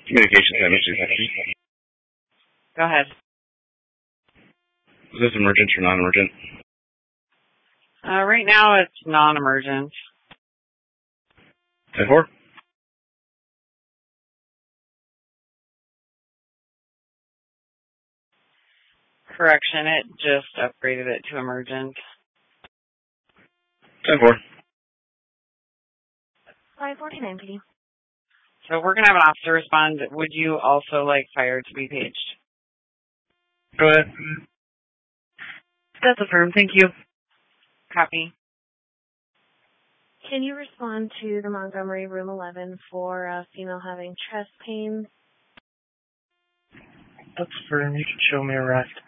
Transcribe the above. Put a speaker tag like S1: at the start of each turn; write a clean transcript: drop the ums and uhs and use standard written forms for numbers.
S1: Communications, MHC.
S2: Go ahead.
S1: Is this emergent or non-emergent?
S2: Right now it's non-emergent.
S1: 10-4.
S2: Correction, it just upgraded it to emergent.
S1: 10-4.
S3: 549, PD.
S2: So we're going to have an officer respond. Would you also like fire to be paged?
S1: Go ahead.
S4: That's affirmed. Thank you.
S2: Copy.
S3: Can you respond to the Montgomery room 11 for a female having chest pains?
S4: That's affirmed. You can show me a rest.